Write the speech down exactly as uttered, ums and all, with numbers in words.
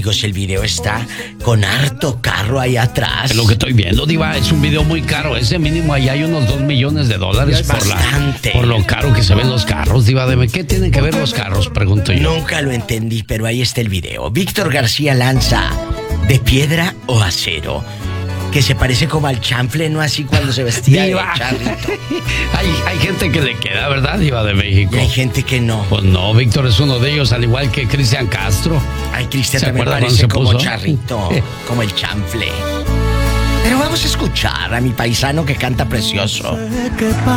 amigos, el video está con harto carro ahí atrás. Es lo que estoy viendo, Diva, es un video muy caro. Ese mínimo allá hay unos dos millones de dólares por, la, por lo caro que se ven los carros, Diva. Dime, ¿qué tienen que ver los carros? Pregunto yo. Nunca lo entendí, pero ahí está el video. Víctor García lanza ¿de piedra o acero? Que se parece como al chanfle, ¿no? Así cuando se vestía de charrito. hay, hay gente que le queda, ¿verdad, Diva de México? Y hay gente que no. Pues no, Víctor es uno de ellos, al igual que Cristian Castro. Ay, Cristian también parece como puso? charrito, como el chanfle. Pero vamos a escuchar a mi paisano que canta precioso.